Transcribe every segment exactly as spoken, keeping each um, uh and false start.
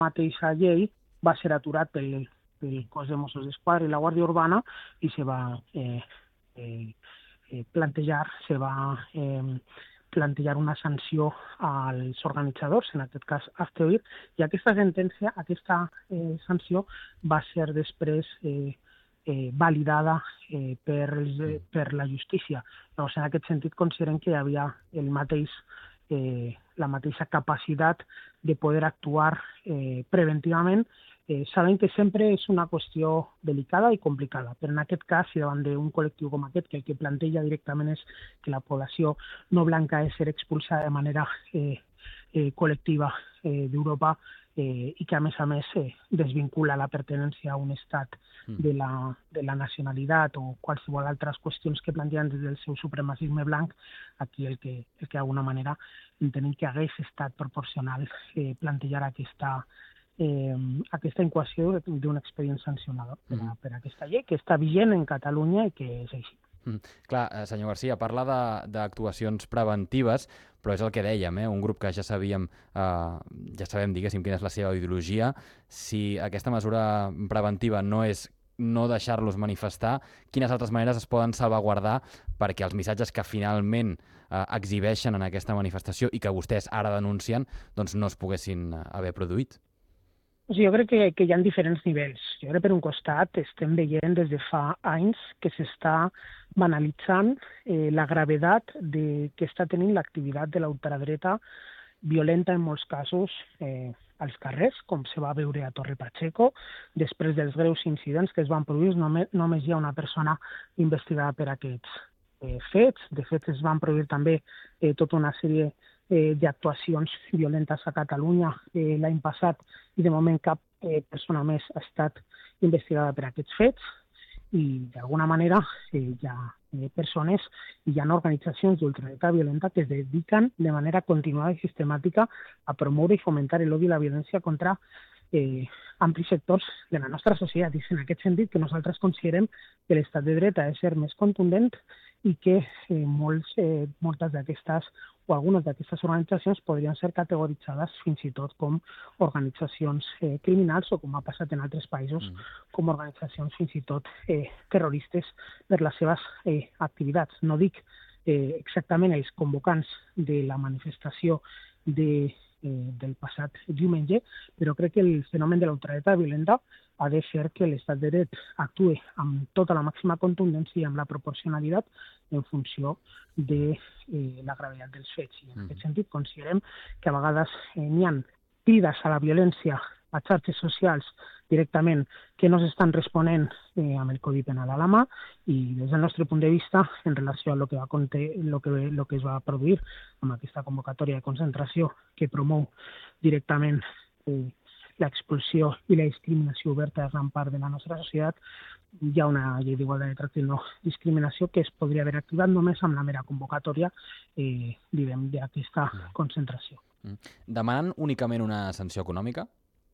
mateixa llei va ser aturat pel, pel cos de Mossos d'Esquadra i la Guàrdia Urbana i se va eh, eh, eh, plantejar, se va eh, plantejar una sanció als organitzadors, en aquest cas Afteoir, i aquesta sentència, aquesta eh, sanció va ser després eh, eh, validada eh, per, els, eh, per la justícia. Llavors, en aquest sentit, considerem que hi havia el mateix, eh, la mateixa capacitat de poder actuar eh, preventivament, eh, sabent que sempre és una qüestió delicada i complicada. Però en aquest cas, i davant d'un col·lectiu com aquest, que el que planteja directament és que la població no blanca és ser expulsada de manera eh, eh, col·lectiva eh, d'Europa, eh, i que a més a més eh, desvincula la pertinença a un estat de la, de la nacionalitat o qualsevol altres qüestions que plantegen des del seu supremacisme blanc, aquí el que, el que d'alguna manera entenem que hagués estat proporcional eh, plantejar aquesta, eh, aquesta incoació d'un expedient sancionador per, a, per a aquesta llei, que està vigent en Catalunya i que és així. Mm. Clar, eh, senyor Garcia, parla d'actuacions preventives, però és el que dèiem, eh? Un grup que ja sabíem, eh, ja sabem, diguéssim, quina és la seva ideologia. Si aquesta mesura preventiva no és no deixar-los manifestar, quines altres maneres es poden salvaguardar perquè els missatges que finalment eh, exhibeixen en aquesta manifestació i que vostès ara denuncien doncs no es poguessin haver produït? O sigui, jo crec que, que hi ha diferents nivells. Jo crec que per un costat estem veient des de fa anys que s'està banalitzant eh, la gravetat de, que està tenint l'activitat de l'ultradreta violenta en molts casos eh, als carrers, com se va veure a Torre Pacheco, després dels greus incidents que es van produir, només, només hi ha una persona investigada per aquests eh, fets. De fet, es van produir també eh, tota una sèrie eh, d'actuacions violentes a Catalunya eh, l'any passat i de moment cap eh, persona més ha estat investigada per aquests fets i d'alguna manera eh, hi ha eh, persones, hi ha organitzacions d'ultradreta violenta que es dediquen de manera continuada i sistemàtica a promoure i fomentar l'odi i la violència contra eh, amplis sectors de la nostra societat. I és en aquest sentit que nosaltres considerem que l'estat de dret ha de ser més contundent i que eh, molts, eh, moltes d'aquestes o algunes d'aquestes organitzacions podrien ser categoritzades fins i tot com organitzacions eh, criminals o, com ha passat en altres països, mm. com organitzacions fins i tot eh, terroristes per les seves eh, activitats. No dic eh, exactament els convocants de la manifestació de, eh, del passat diumenge, però crec que el fenomen de la ultradreta violenta ha de fer que l'estat de dret actuï amb tota la màxima contundència i amb la proporcionalitat en funció de eh, la gravetat dels fets. I en aquest sentit considerem que a vegades eh, n'hi ha crides a la violència a xarxes socials directament que no s'estan responent eh, amb el Codi Penal a la mà i des del nostre punt de vista en relació a lo que, va conté, lo que, lo que es va produir amb aquesta convocatòria de concentració que promou directament eh, l'expulsió i la discriminació oberta de gran part de la nostra societat, hi ha una llei d'igualtat de tracte i no discriminació que es podria haver activat només amb la mera convocatòria eh, d'aquesta concentració. Demanen únicament una sanció econòmica?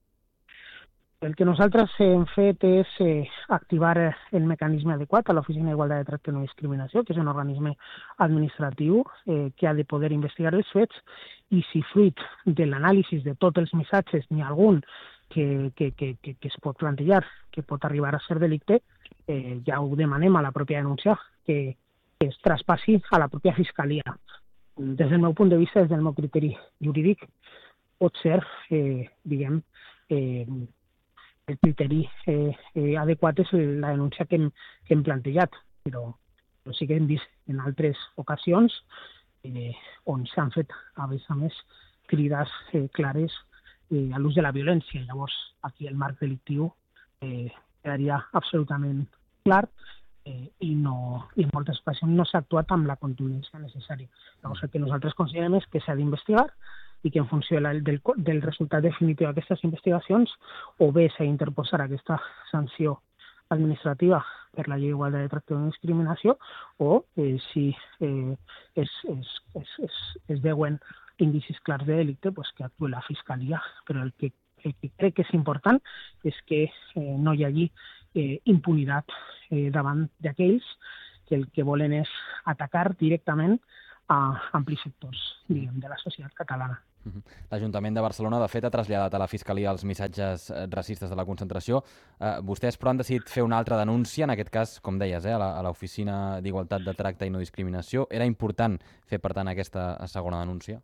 El que nosaltres hem fet és eh, activar el mecanisme adequat a l'Oficina d'Igualtat de Tracte i No Discriminació, que és un organisme administratiu eh, que ha de poder investigar els fets i si fruit de l'anàlisi de tots els missatges n'hi ha algun que, que, que, que, que es pot plantejar, que pot arribar a ser delicte, eh, ja ho demanem a la pròpia denúncia, que, que es traspassi a la pròpia Fiscalia. Des del meu punt de vista, des del meu criteri jurídic, pot ser, eh, diguem, eh, el criteri eh, eh, adequat és la denúncia que hem, que hem plantejat, però, però sí que hem vist en altres ocasions eh, on s'han fet, a més a més, crides eh, clares eh, a l'ús de la violència. Llavors, aquí el marc delictiu eh, quedaria absolutament clar eh, i, no, i en moltes ocasions no s'ha actuat amb la contundència necessària. Llavors, el que nosaltres considerem és que s'ha d'investigar i que en funció del, del resultat definitiu d'aquestes investigacions o bé s'ha d'interposar aquesta sanció administrativa per la llei d'igualtat de tracte i no discriminació o eh, si eh, es, es, es, es, es veuen indicis clars de delicte, pues que actuï la Fiscalia. Però el que, el que crec que és important és que eh, no hi hagi eh, impunitat eh, davant d'aquells que el que volen és atacar directament a amplis sectors, diguem, de la societat catalana. L'Ajuntament de Barcelona, de fet, ha traslladat a la Fiscalia els missatges racistes de la concentració. Eh, vostès, però, han decidit fer una altra denúncia, en aquest cas, com deies, eh, a l'Oficina d'Igualtat de Tracte i No Discriminació. Era important fer, per tant, aquesta segona denúncia?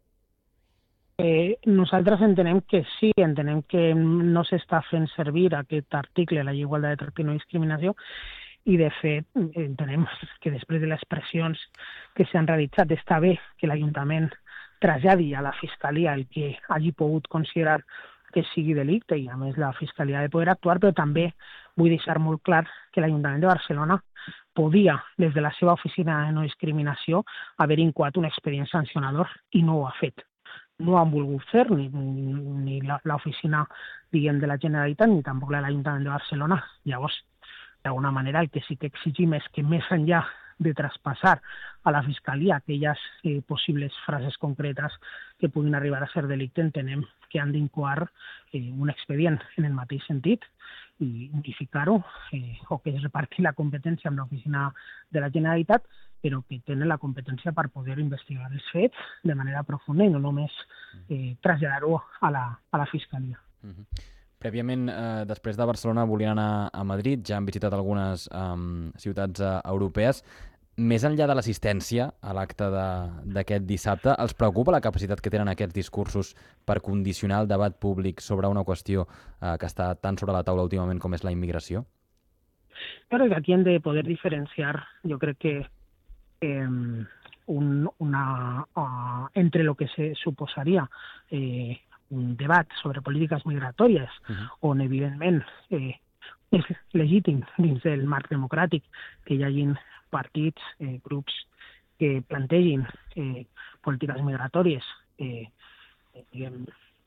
Eh, nosaltres entenem que sí, entenem que no s'està fent servir aquest article, la llei d'Igualtat de Tracte i No Discriminació, i de fet entenem que després de les pressions que s'han realitzat està bé que l'Ajuntament traslladi a la Fiscalia el que hagi pogut considerar que sigui delicte i a més la Fiscalia ha de poder actuar, però també vull deixar molt clar que l'Ajuntament de Barcelona podia, des de la seva oficina de no discriminació, haver incoat un expedient sancionador i no ho ha fet. No han volgut fer ni, ni l'oficina diguem, de la Generalitat ni tampoc l'Ajuntament de Barcelona. Llavors, d'alguna manera, el que sí que exigim és que més enllà de traspassar a la Fiscalia aquelles eh, possibles frases concretes que puguin arribar a ser delicte, entenem que han d'incoar eh, un expedient en el mateix sentit i unificar-ho eh, o que es reparti la competència amb l'oficina de la Generalitat, però que tenen la competència per poder investigar els fets de manera profunda i no només eh, traslladar-ho a la, a la Fiscalia. Uh-huh. Prèviament, eh, després de Barcelona, volien anar a Madrid, ja han visitat algunes eh, ciutats eh, europees. Més enllà de l'assistència a l'acte d'aquest dissabte, els preocupa la capacitat que tenen aquests discursos per condicionar el debat públic sobre una qüestió eh, que està tan sobre la taula últimament com és la immigració? Jo crec que aquí hem de poder diferenciar, jo crec que eh, un, una, uh, entre lo que se suposaria eh, un debat sobre polítiques migratòries, uh-huh. on evidentment eh, és legítim dins del marc democràtic que hi hagin partits, eh, grups que plantegin eh, polítiques migratòries eh, diguem,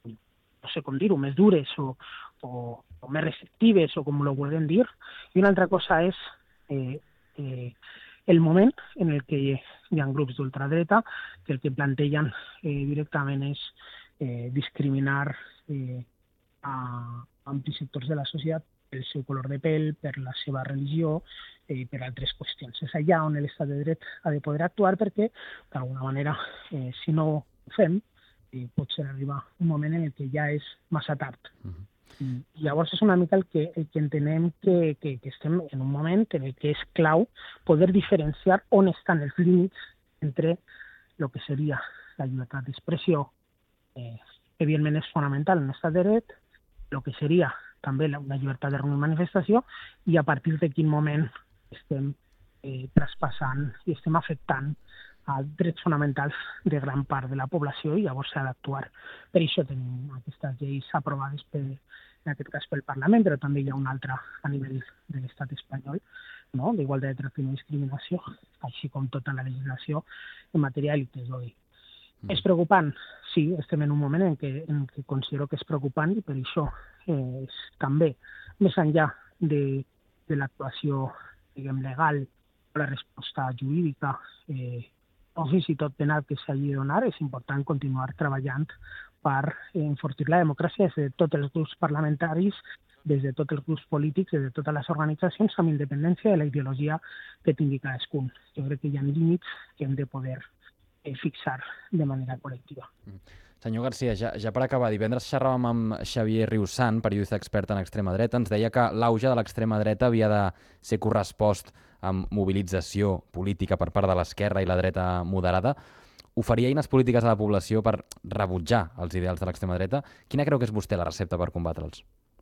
no sé com dir-ho, més dures o, o, o més restrictives o com ho vulguem dir, i una altra cosa és eh, eh, el moment en el que hi ha grups d'ultradreta que el que plantegen eh, directament és eh, discriminar eh, a amplis sectors de la societat pel seu color de pell, per la seva religió i eh, per altres qüestions. És allà on l'estat de dret ha de poder actuar perquè, d'alguna manera, eh, si no ho fem, eh, pot ser arribar un moment en el que ja és massa tard. Uh-huh. I llavors és una mica el que, el que entenem que, que, que estem en un moment en el que és clau poder diferenciar on estan els límits entre el que seria la llibertat d'expressió, eh, evidentment és fonamental en l'estat de dret, el que seria també una llibertat de reunió i manifestació, i a partir de quin moment estem eh, traspassant i estem afectant a drets fonamentals de gran part de la població i llavors s'ha d'actuar. Per això tenim aquestes lleis aprovades per, en aquest cas pel Parlament, però també hi ha una altra a nivell de l'estat espanyol, no? d'igualtat de tracte i no discriminació, així com tota la legislació en matèria de delictes d'odi. Mm. És preocupant? Sí, estem en un moment en què, en què considero que és preocupant i per això eh, és també, més enllà de, de l'actuació diguem, legal o la resposta jurídica eh, o fins i tot penal que s'hagi de donar, és important continuar treballant per enfortir la democràcia des de tots els grups parlamentaris, des de tots els grups polítics, des de totes les organitzacions, amb independència de la ideologia que tingui cadascun. Jo crec que hi ha límits que hem de poder eh, fixar de manera col·lectiva. Mm. Senyor Garcia, ja, ja per acabar, divendres xerràvem amb Xavier Riussan, periodista expert en extrema dreta, ens deia que l'auge de l'extrema dreta havia de ser correspost amb mobilització política per part de l'esquerra i la dreta moderada. Oferia eines polítiques a la població per rebutjar els ideals de l'extrema dreta. Quina creu que és vostè la recepta per combatre'ls?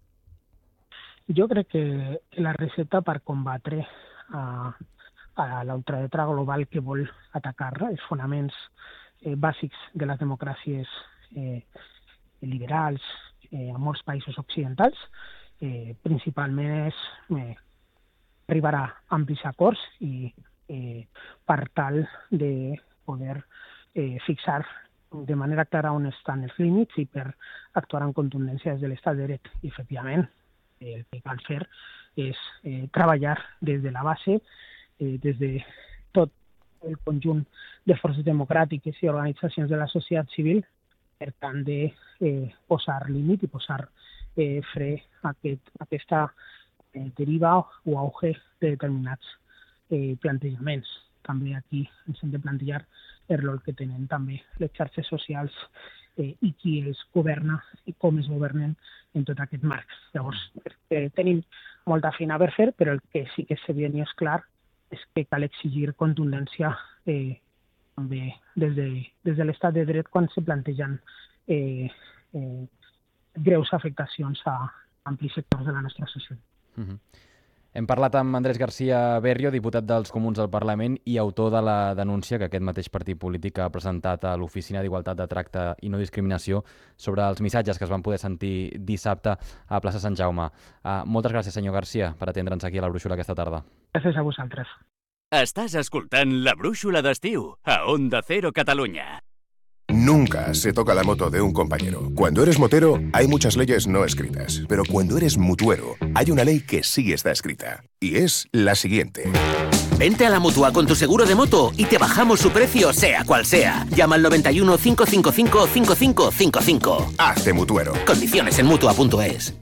Jo crec que la recepta per combatre a, a l'ultradreta global que vol atacar els fonaments eh, bàsics de les democràcies eh, liberals eh, a molts països occidentals, eh, principalment és eh, arribar a amplis acords i eh, per tal de poder eh, fixar de manera clara on estan els límits i per actuar en contundència des de l'estat de dret. I, efectivament, eh, el que cal fer és eh, treballar des de la base, eh, des de tot el conjunt de forces democràtiques i organitzacions de la societat civil per tant de eh, posar límit i posar eh, fre a aquest, aquesta eh, deriva o auge de determinats eh, plantejaments. També aquí ens hem de plantejar el rol que tenen també les xarxes socials eh, i qui es governa i com es governen en tot aquest marc. Llavors, eh, tenim molta feina per fer, però el que sí que és evident i és clar és que cal exigir contundència eh, també des de, des de l'estat de dret quan se plantegen eh, eh, greus afectacions a amplis sectors de la nostra societat. Mm-hmm. Hem parlat amb Andrés García Berrio, diputat dels Comuns al Parlament i autor de la denúncia que aquest mateix partit polític ha presentat a l'Oficina d'Igualtat de Tracte i No Discriminació sobre els missatges que es van poder sentir dissabte a plaça Sant Jaume. Uh, moltes gràcies, senyor García, per atendre'ns aquí a la Brúixola aquesta tarda. Gràcies a vosaltres. Estàs escoltant La Brúixola d'Estiu a Onda Cero Catalunya. Nunca se toca la moto de un compañero. Cuando eres motero, hay muchas leyes no escritas. Pero cuando eres mutuero, hay una ley que sí está escrita. Y es la siguiente. Vente a la Mutua con tu seguro de moto y te bajamos su precio, sea cual sea. Llama al noventa y uno, cinco cinco cinco, cinco cinco cinco cinco. Hazte mutuero. Condiciones en mutua punto es.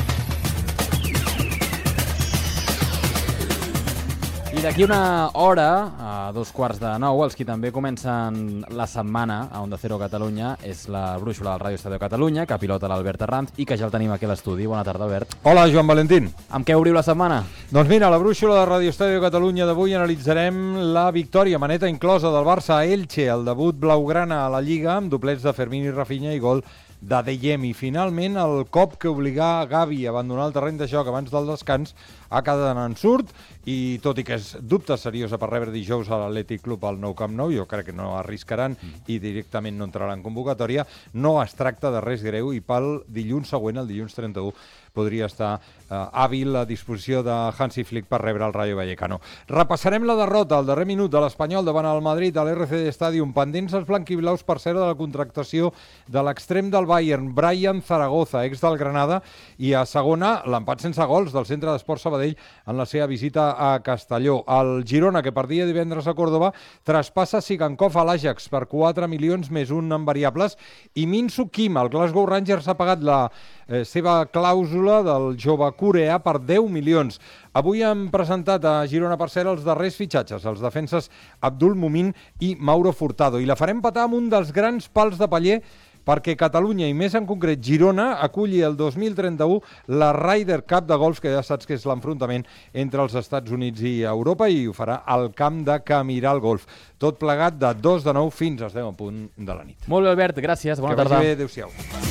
I d'aquí una hora, a dos quarts de nou, els qui també comencen la setmana a Onda Cero Catalunya és la Brúixola del Ràdio Estadi Catalunya, que pilota l'Albert Arranz i que ja el tenim aquí a l'estudi. Bona tarda, Albert. Hola, Joan Valentín. Amb què obriu la setmana? Doncs mira, a la Brúixola de Ràdio Estadi Catalunya d'avui analitzarem la victòria, maneta inclosa, del Barça a Elche, el debut blaugrana a la Lliga, amb doblets de Fermín i Rafinha i gol d'Adeyemi. I finalment el cop que obligà Gavi a abandonar el terreny de joc abans del descans ha quedat en ensurt i tot i que és dubte seriosa per rebre dijous a l'Atlètic Club al Nou Camp Nou, jo crec que no arriscaran i directament no entrarà en convocatòria, no es tracta de res greu i pel dilluns següent, el dilluns trenta-u, podria estar eh, hàbil a disposició de Hansi Flick per rebre el Rayo Vallecano. Repassarem la derrota al darrer minut de l'Espanyol davant el Madrid a l'R C D Stadium, pendents els blanquiblaus per cert de la contractació de l'extrem del Bayern, Brian Zaragoza, ex del Granada, i a segona l'empat sense gols del Centre d'Esports Sabadell en la seva visita a Castelló. El Girona, que perdia divendres a Còrdova, traspassa Sigankov a l'Ajax per quatre milions més un en variables, i Min-Soo Kim, el Glasgow Rangers, ha pagat la eh, seva clàusula del jove coreà per deu milions. Avui han presentat a Girona, per cert, els darrers fitxatges, els defenses Abdul Mumin i Mauro Furtado, i la farem petar amb un dels grans pals de paller perquè Catalunya, i més en concret Girona, aculli el dos mil trenta-u la Ryder Cup de golf, que ja saps que és l'enfrontament entre els Estats Units i Europa, i ho farà al camp de Camiral Golf. Tot plegat de dos de nou fins a deu en punt de la nit. Molt bé, Albert, gràcies. Bona que tarda. Que vagi bé, adéu-siau.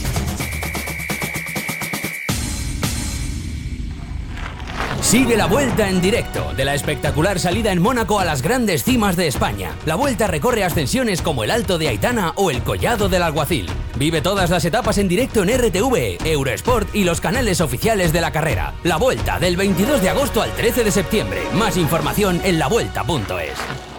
Sigue la Vuelta en directo, de la espectacular salida en Mónaco a las grandes cimas de España. La Vuelta recorre ascensiones como el Alto de Aitana o el Collado del Alguacil. Vive todas las etapas en directo en R T V, Eurosport y los canales oficiales de la carrera. La Vuelta, del veintidós de agosto al trece de septiembre. Más información en la vuelta punto es.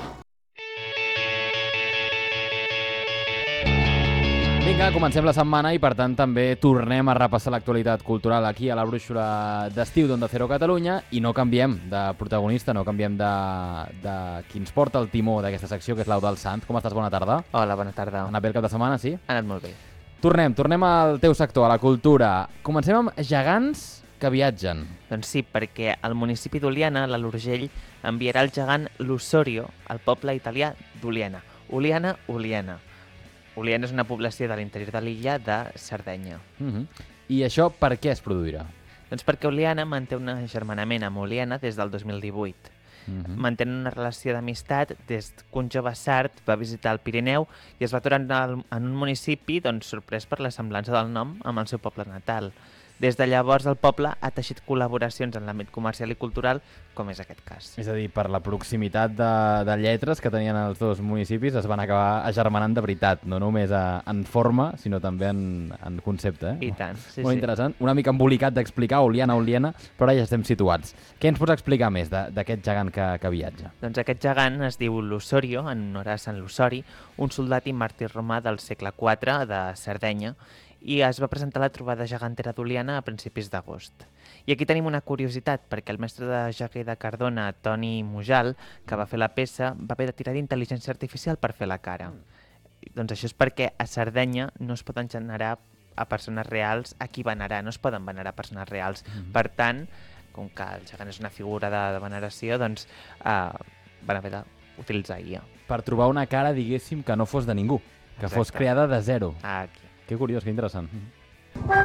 Vinga, comencem la setmana i, per tant, també tornem a repassar l'actualitat cultural aquí a la Brúixola d'Estiu d'Onda Cero Catalunya, i no canviem de protagonista, no canviem de, de qui ens porta el timó d'aquesta secció, que és l'Eudald Sant. Com estàs? Bona tarda. Hola, bona tarda. Ha anat bé el cap de setmana, sí? Ha anat molt bé. Tornem, tornem al teu sector, a la cultura. Comencem amb gegants que viatgen. Doncs sí, perquè el municipi d'Oliana, l'Alt Urgell, enviarà el gegant Lusorio al poble italià d'Oliana. Oliana, Oliana. Oliana és una població de l'interior de l'illa de Sardenya. Uh-huh. I això per què es produirà? Doncs perquè Oliana manté un agermanament amb Oliana des del dos mil divuit. Uh-huh. Mantenen una relació d'amistat des que un jove sard va visitar el Pirineu i es va aturar en un municipi doncs, sorprès per la semblança del nom amb el seu poble natal. Des de llavors el poble ha teixit col·laboracions en l'àmbit comercial i cultural, com és aquest cas. És a dir, per la proximitat de, de lletres que tenien els dos municipis es van acabar agermanant de veritat, no només a, en forma, sinó també en, en concepte. Eh? I tant, sí, Molt sí. interessant. Una mica embolicat d'explicar Oliana, Oliana, però ara ja estem situats. Què ens pots explicar més d'aquest gegant que, que viatja? Doncs aquest gegant es diu Lusorio, en honor a Sant Lusori, un soldat i màrtir romà del segle quatre de Sardenya, i es va presentar a la trobada gegantera d'Oliana a principis d'agost. I aquí tenim una curiositat, perquè el mestre de jockey de Cardona, Toni Mujal, que va fer la peça, va haver de tirar d'intel·ligència artificial per fer la cara. Mm. Doncs això és perquè a Sardenya no es poden generar a persones reals a qui venerar, no es poden venerar persones reals. Mm-hmm. Per tant, com que el gegant és una figura de, de veneració, doncs eh, van haver d'utilitzar I A. Per trobar una cara, diguéssim, que no fos de ningú, que Exacte. fos creada de zero. Aquí. Que curiós, que interessant.